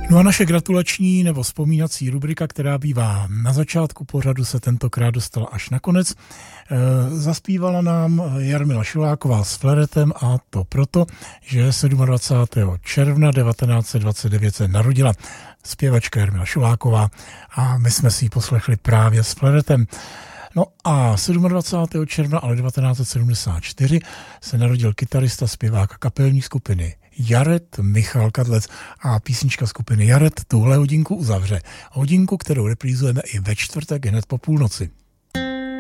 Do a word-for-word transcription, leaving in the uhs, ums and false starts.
No a naše gratulační nebo vzpomínací rubrika, která bývá na začátku pořadu, se tentokrát dostala až na konec. E, zaspívala nám Jarmila Šuláková s fleretem, a to proto, že dvacátého sedmého června devatenáct set dvacet devět se narodila zpěvačka Jarmila Šuláková a my jsme si ji poslechli právě s fleretem. No a dvacátého sedmého června ale devatenáct set sedmdesát čtyři se narodil kytarista, zpěvák a kapelní skupiny Jaret Michal Kadlec a písnička skupiny Jaret tuhle hodinku uzavře. Hodinku, kterou reprízujeme i ve čtvrtek hned po půlnoci.